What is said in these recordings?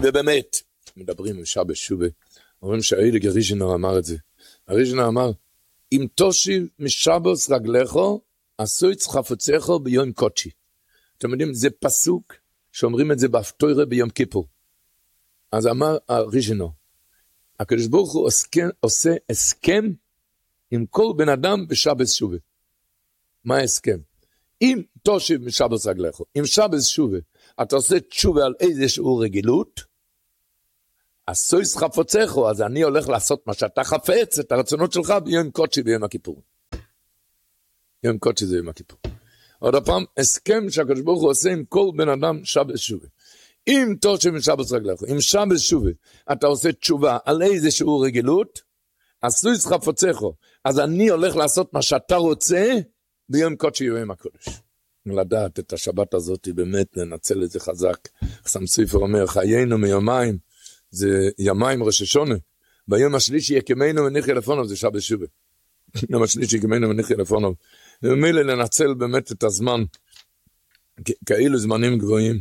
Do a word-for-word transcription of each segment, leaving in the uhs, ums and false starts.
ובאמת, מדברים עם שבס שובה, אומרים שהאיליג הריז'נר אמר את זה, הריז'נר אמר, אם תושיב משבס רגלךו, עשויץ חפוצךו ביום קודשי. אתם יודעים, זה פסוק שאומרים את זה בהפטורה ביום כיפור. אז אמר הריז'נר, הקדוש ברוך הוא עושה הסכם עם כל בן אדם בשבס שובה. מה ההסכם? אם תושיב משבס רגלךו, אם שבס שובה, אתה עושה תשובה על איזשהו רגילות, עשויץ חפוצךו, אז אני הולך לעשות מה שאתה חפץ, את הרצונות שלך ביום קודשי ביום הכיפור. יום קודשי זה יום הכיפור. עוד הפעם, הסכם שהקדוש ברוך הוא עושה עם כל בן אדם שבס שובה. אם תושיב משבס רגלךו, אם שבס שובה, אתה עושה תשובה על איזשהו רגילות, עשויץ חפוצךו, אז אני הולך לעשות מה שאתה רוצה ביום קודשי יום הקודש. לדעת את השבת הזאת, באמת לנצל את זה חזק. חסם סופר אומר, חיינו מיומיים, זה ימיים ראש השונה, ביום השלישי יקמנו ונחיה לפונוב, זה שבס שובה. יום השלישי יקמנו ונחיה לפונוב. ומילא לנצל באמת את הזמן, כאלו זמנים גבוהים.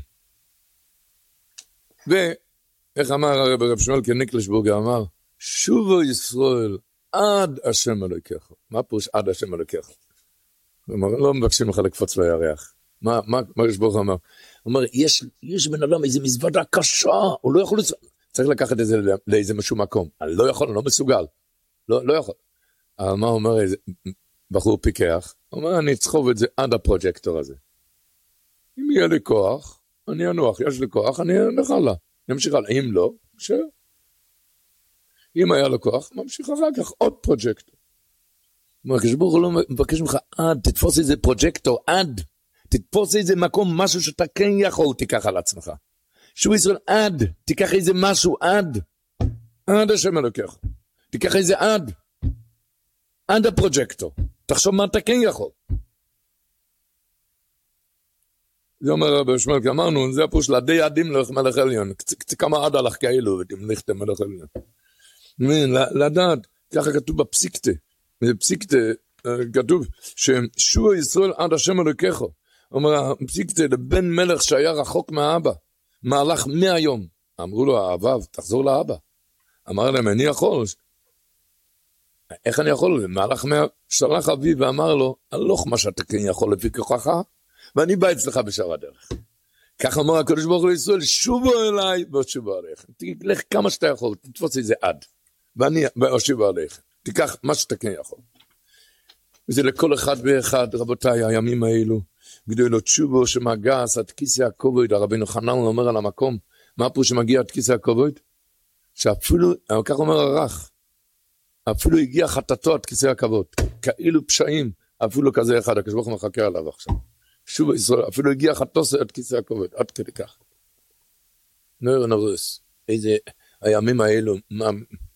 ואיך אמר הרב רב שמואל קניקלשבורגר, אמר, שובו ישראל עד השם אלוקיך. מה פירוש עד השם אלוקיך? לא מבקשים לך לקפוץ לירח. מה, מה, מה יש ברוך אמר? הוא אומר, יש, יש בן אדם איזו מזוודה קשה, הוא לא יכול, צריך לקחת את זה לאיזה משהו מקום. אני לא יכול, אני לא מסוגל. לא, לא יכול. אבל מה הוא אומר, איזה בחור פיקח, הוא אומר, אני אצחוב את זה עד הפרוג'קטור הזה. אם יהיה לי כוח, אני אנוח, יש לי כוח, אני אנח הלאה. נמשיך הלאה. אם לא, שאר. אם היה לו כוח, ממשיך אחר כך עוד פרוג'קטור. כשבור הוא לא מבקש ממך עד, תתפוס איזה פרוג'קטור, עד, תתפוס איזה מקום, משהו שאתה כן יכול, תיקח על עצמך. שוב ישראל, עד, תיקח איזה משהו, עד, עד השם אלוקיך. תיקח איזה עד, עד הפרוג'קטור. תחשוב מה אתה כן יכול. זה אומר רבי שמואל, כי אמרנו, זה הפוש, לדי עדים לך מלך עליון, כמה עד הלך כאלו, ותמליכתם מלך עליון. לדעת, ככה כתוב בפסיקתה, בפסיקתה כתוב, ששוב ישראל עד השם אלוקיך, אומר, הפסיקתה לבן מלך שהיה רחוק מהאבא, מהלך מאה יום, אמרו לו, האבב, תחזור לאבא. אמר להם, אני יכול, איך אני יכול? מהלך מאה, שלח אביו ואמר לו, הלוך מה שאתה כן יכול לפי כוחך, ואני בא אצלך בשער הדרך. כך אמר הקדוש ברוך הוא לישראל, שובו אליי ושובו עליך. תלך כמה שאתה יכול, תתפוס איזה עד. ואני ושובו עליך. תיקח מה שאתה כן יכול. וזה לכל אחד ואחד, רבותיי, הימים האלו, גדולות שובו שמגס עד כיסא הכובד, הרבינו חנן אומר על המקום, מה פה שמגיע עד כיסא הכובד? שאפילו, כך אומר הרח, אפילו הגיע חטאתו עד כיסא הכבוד, כאילו פשעים, אפילו כזה אחד, הקדוש ברוך הוא מחכה עליו עכשיו. שוב ישראל, אפילו הגיע חטאתו עד כיסא הכבוד, עד כדי כך. נויר נרוס, איזה הימים האלו, מה...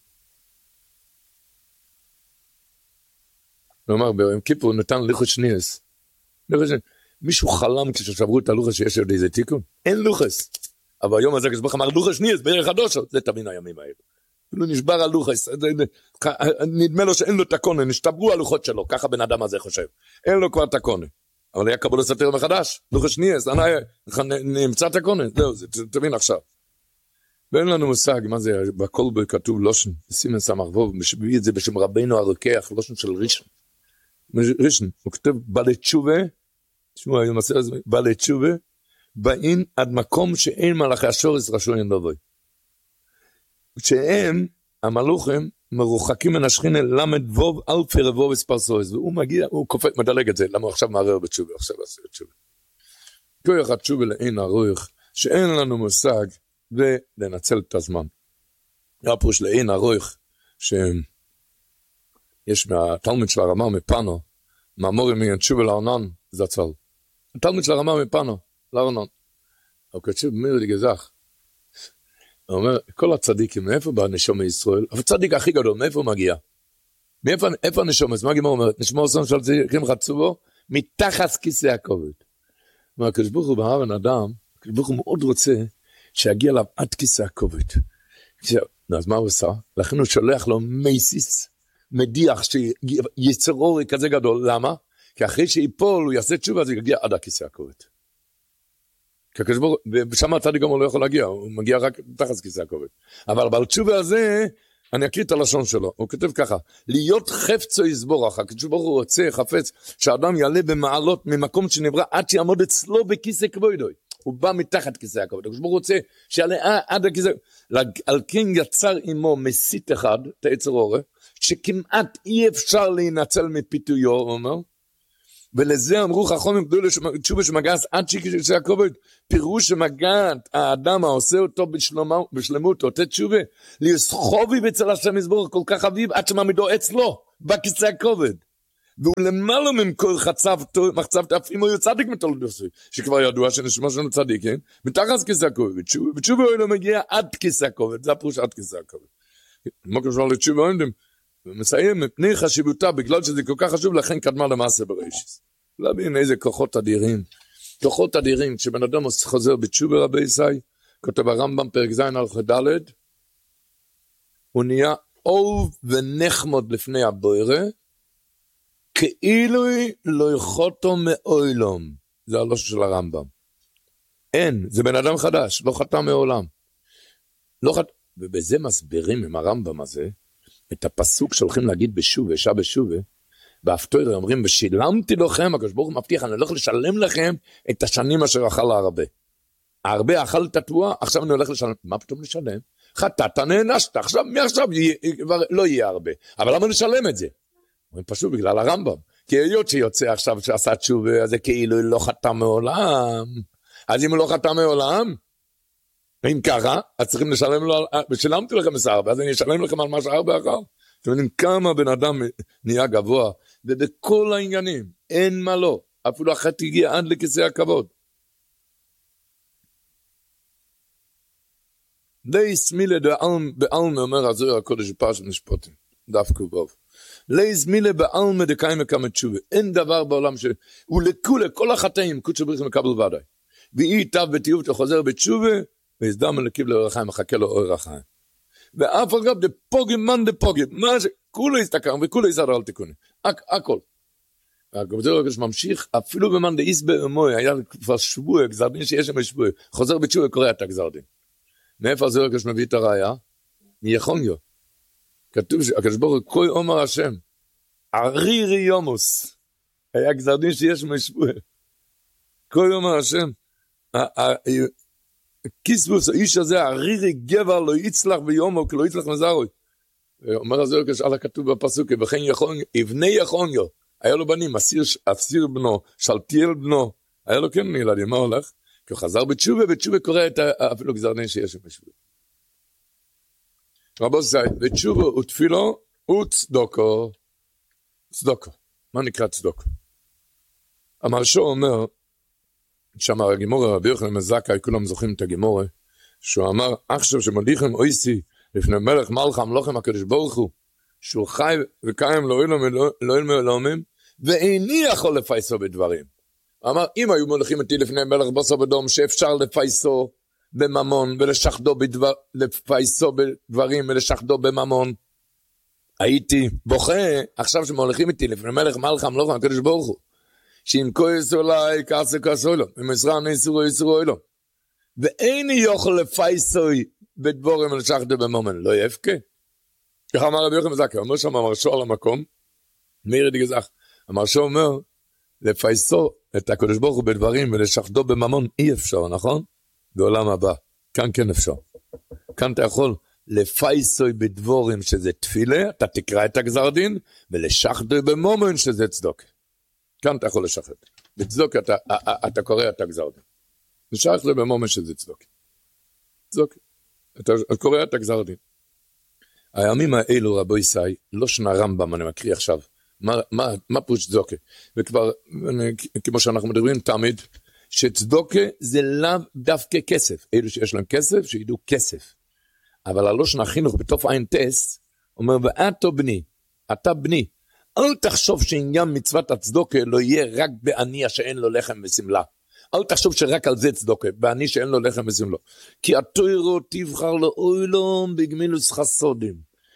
נאמר, ביום כיפור נתן לוחס שניאס. מישהו חלם כששברו את הלוחס שיש עוד איזה תיקון? אין לוחס. אבל היום הזה הקדוש ברוך הוא אמר לוחס שניאס, בערך חדושו, זה תבין הימים האלו. אפילו נשבר הלוחס, נדמה לו שאין לו תקונה, נשתברו הלוחות שלו, ככה בן אדם הזה חושב. אין לו כבר תקונה. אבל היה קבול לסתר מחדש, לוחס שניאס, נמצא תקונה, זהו, תבין עכשיו. ואין לנו מושג, מה זה, בכל כתוב לושן, סימן סמ"ו, משביע את זה בשם רבינו הרוקח, לושן של ראשון. ראשון, הוא כותב, בעלי תשובה, תשמעו, היום עשה לזה, בעלי תשובה, באים עד מקום שאין מלאכי השורס רשועין לבוי. כשהם, המלוכים, מרוחקים מן השכינה, למד ווב, אלפי רבוב אספרסויס, והוא מגיע, הוא קופט, מדלג את זה, למה הוא עכשיו מערער בתשובה, עכשיו עשה בתשובה. כוח התשובה לאין הרוח, שאין לנו מושג, ולנצל את הזמן. הפרוש לאין הרוח, שיש מהתלמיד של הרמה מפנו, מאמורים מן תשובה לארנן, זה הצל. התלמיד של הרמה מפנו, לארנן. הוא כתשוב מירי גזח, הוא אומר, כל הצדיקים, מאיפה בא נשום מישראל? אבל הצדיק הכי גדול, מאיפה הוא מגיע? מאיפה, איפה נשום? אז מה גימור אומרת? נשמור סון של צדיקים חצובו, מתחת כיסא הכובד. מה, הקדוש ברוך הוא באהבן אדם, הקדוש ברוך הוא מאוד רוצה, שיגיע אליו עד כיסא הכובד. אז מה הוא עושה? לכן הוא שולח לו מייסיס, מדיח, שיצר אורי כזה גדול. למה? כי אחרי שיפול, הוא יעשה תשובה, אז הוא יגיע עד הכיסא הכובד. כי הקדוש ברוך הוא, ושם הצדיק גם הוא לא יכול להגיע, הוא מגיע רק תחת כיסא הכובד. אבל בעל תשובה הזה, אני אקריא את הלשון שלו, הוא כותב ככה, להיות חפצו יסבורך, הקדוש ברוך הוא רוצה, חפץ, שהאדם יעלה במעלות ממקום שנברא, עד שיעמוד אצלו בכיסא כבודו. הוא בא מתחת כיסא הכבוד, הקדוש ברוך הוא רוצה שיעלה עד הכיסא, על כן יצר עמו מסית אחד, את היצר אורה, שכמעט אי אפשר להינצל מפיתויו, הוא אומר, ולזה אמרו חכמים גדולים תשובה שמגעת עד שכיסא הכבוד, פירוש שמגעת האדם העושה אותו בשלמות, אותה תשובה, לסחובי בצל השם יסבורך כל כך אביב, עד שמעמידו אצלו, בכיסא הכבוד. והוא למעלה ממקור מחצב אף אם הוא צדיק מתולדוסי, שכבר ידוע שנשמע שלנו צדיק, כן? מתחת כיסא הכובד, ותשובה הוא לא מגיע עד כיסא הכובד, זה הפרוש עד כיסא הכובד. מה קשור לתשובה אוהנדם? ומסיים מפני חשיבותה, בגלל שזה כל כך חשוב, לכן קדמה למעשה בראשיס. להבין איזה כוחות אדירים, כוחות אדירים, כשבן אדם חוזר בתשובה רבי ישראל, כותב הרמב"ם פרק ז' על חד', הוא נהיה אוב ונחמוד לפני הבוירה, כאילו לא יחותו מאוילום, זה הלושן של הרמב"ם. אין, זה בן אדם חדש, לא חטא מעולם. לא חטא, ובזה מסבירים עם הרמב"ם הזה, את הפסוק שהולכים להגיד בשובה, שעה בשובה, באפטוירה אומרים, ושילמתי לכם, הקדוש ברוך הוא מבטיח, אני הולך לשלם לכם את השנים אשר אכל הרבה. הרבה אכל את התבואה, עכשיו אני הולך לשלם, מה פתאום לשלם? חטאת, נענשת, עכשיו, מעכשיו לא יהיה הרבה, אבל למה נשלם את זה? אומרים פשוט בגלל הרמב"ם, כי היות שיוצא עכשיו שעשה תשובה, אז זה כאילו לא חטא מעולם, אז אם הוא לא חטא מעולם, אם ככה, אז צריכים לשלם לו, ושילמתי לכם את הרבה, אז אני אשלם לכם על מה שהרבה אחר. אתם יודעים כמה בן אדם נהיה גבוה, ובכל העניינים, אין מה לא, אפילו החטא הגיע עד לכיסא הכבוד. לייס מילה בעלמה, אומר הזוהר הקודש בפרשת משפטים, דף קובוב. לייס מילה בעלמה דקיימה כמה תשובה, אין דבר בעולם ש... ולכולה, כל החטאים, קודש בריך מקבל ודאי. ואי תו בתיוב תחוזר בתשובה, והזדם מלקיב לאורחיים, מחכה לו אורחיים. ואף אגב, דפוגם מן דפוגם, מה ש... כולו יסתקר, וכולו יסדר על תיקוני. הכל. הגבוה הרגש ממשיך, אפילו במן דאיס באמוי, היה כבר שבוע, גזר דין שיש שם שבוע, חוזר בתשובה, קורא את הגזר דין. מאיפה זה הרגש מביא את הראיה? מיחוניו. כתוב שהקדוש ברוך הוא, כה אומר השם, ערירי יומוס, היה גזר דין שיש שם שבוע. כה אומר השם, כיסבוס, האיש הזה, ערירי גבר, לא יצלח ביומו, כי לא יצלח מזרוי. אומר הזה הרגש, על הכתוב בפסוק, וכן יחוניו, אבני יחוניו, היה לו בנים, אסיר, אסיר בנו, שלטיאל בנו, היה לו כן ילדים, מה הולך? כי הוא חזר בתשובה, בתשובה קורא את אפילו גזר דין שיש שם בשביל. רבו זי, בתשובה ותפילו וצדוקו, צדוקו, מה נקרא צדוקו? המרשו אומר, שאמר הגימורה, רבי יוחנן מזקאי, כולם זוכרים את הגימורה, שהוא אמר, עכשיו שמוליכם אויסי, לפני מלך מלך המלוכם הקדוש ברוך הוא, שהוא חי וקיים לא אילם אלוהים, ואיני יכול לפייסו בדברים. אמר, אם היו מולכים אותי לפני מלך בוסר בדום, שאפשר לפייסו בממון, ולשחדו בדבר, לפייסו בדברים, ולשחדו בממון, הייתי בוכה, עכשיו שמולכים אותי לפני מלך מלך המלוכם הקדוש ברוך הוא, שאם כועס אולי, כעס כעס אולו, אם עזרה נסירו יסירו אולו, ואיני יכול לפייסו בדבורים ולשחדו בממון, לא יפקה. כך אמר רבי יוחנן מזקאי, אומר שם המרשו על המקום, מאיר דגזח, המרשו אומר, לפייסו את הקדוש ברוך הוא בדברים ולשחדו בממון אי אפשר, נכון? בעולם הבא, כאן כן אפשר. כאן אתה יכול לפייסו בדבורים שזה תפילה, אתה תקרא את הגזר דין, ולשחדו בממון שזה צדוק. כאן אתה יכול לשחד. בצדוק אתה, אתה קורא את הגזר דין. לשחדו בממון שזה צדוק. צדוק. אתה קורא את הגזר דין. הימים האלו רבו ישי, לא שנה רמב"ם, אני מקריא עכשיו, מה, מה, מה פרוש צדוקה? וכבר, אני, כמו שאנחנו מדברים תמיד, שצדוקה זה לאו דווקא כסף, אלו שיש להם כסף, שידעו כסף. אבל הלא שנה חינוך בתוף עין טס, אומר, ואתו בני, אתה בני, אל תחשוב שעניין מצוות הצדוקה לא יהיה רק בעני שאין לו לחם וסמלה. אל תחשוב שרק על זה צדוקה, בעני שאין לו לחם וסמלה. כי התוירו תבחר לאוילום בגמילוס חסודים.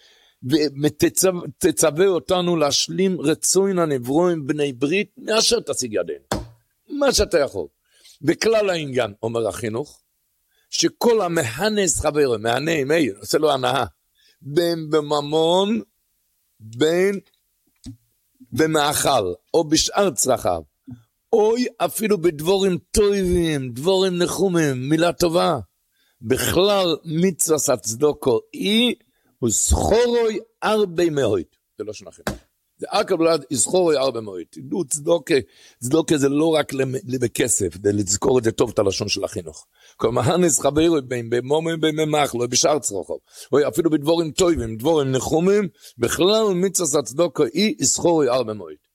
ותצווה אותנו להשלים רצוין הנברואים בני ברית, מאשר תשיג ידינו. מה שאתה יכול. בכלל העניין, אומר החינוך, שכל המהנס חברו, מהנה, מאיר, עושה לו הנאה, בין בממון, בין במאכל, או בשאר צרכיו, אוי אפילו בדבורים טובים, דבורים נחומים, מילה טובה, בכלל מצוות הצדוקו, אי וסחורוי הרבה מאוד, זה לא שנחם. זה אקבלד יסחורוי הרבה מאוד, תדעו צדוקה, צדוקה זה לא רק בכסף, זה לזכור את זה טוב את הלשון של החינוך. כל מהנס חברו בין במומים בין במאכלו, בשאר צרכיו, או אפילו בדבורים טובים, דבורים נחומים, בכלל מצוות הצדוקו, אי יסחורוי הרבה מאוד.